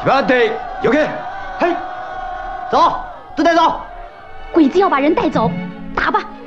原地有给， 嘿，走，都带走。 鬼子要把人带走，打吧！